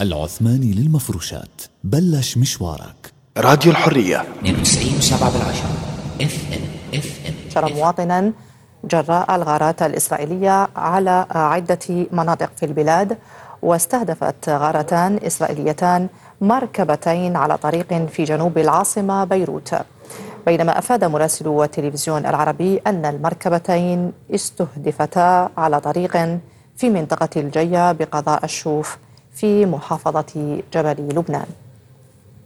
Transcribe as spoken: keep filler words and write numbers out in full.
العثماني للمفروشات. بلش مشوارك. راديو الحرية اثنين وتسعين وسبعة بالعشرة اف ام اف ام. شر مواطنا جراء الغارات الإسرائيلية على عدة مناطق في البلاد، واستهدفت غارتان إسرائيليتان مركبتين على طريق في جنوب العاصمة بيروت، بينما أفاد مراسل التلفزيون العربي أن المركبتين استهدفتا على طريق في منطقة الجية بقضاء الشوف في محافظة جبل لبنان.